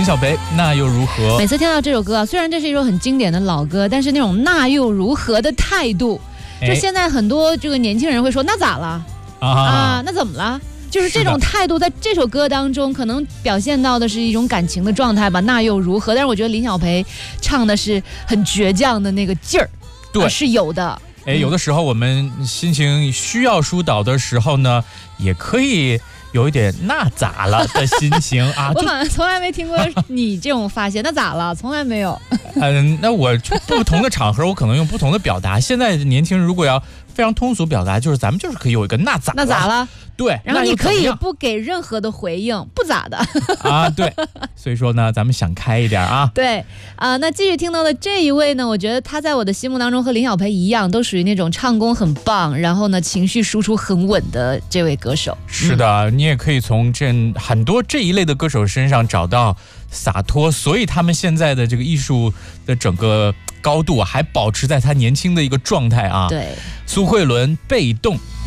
林小培，那又如何？ 每次听到这首歌啊，虽然这是一首很经典的老歌，但是那种那又如何的态度，就现在很多这个年轻人会说那咋了啊，那怎么了？就是这种态度，在这首歌当中，可能表现到的是一种感情的状态吧。那又如何？但是我觉得林小培唱的是很倔强的那个劲儿，对，是有的。 有的时候我们心情需要疏导的时候呢，也可以有一点那咋了的心情啊。 我好像从来没听过你这种发现，那咋了？从来没有。 那我不同的场合，我可能用不同的表达。现在的年轻人如果要非常通俗表达，就是咱们就是可以有一个那咋了？ 那咋了？ 对， 然后你可以不给任何的回应，不咋的啊。对，所以说呢，咱们想开一点啊。 对那继续听到的这一位呢，我觉得他在我的心目当中和林小培一样，都属于那种唱功很棒，然后呢情绪输出很稳的这位歌手。 是的，你也可以从很多这一类的歌手身上找到洒脱，所以他们现在的这个艺术的整个高度还保持在他年轻的一个状态啊。 对， 苏慧伦《被动》。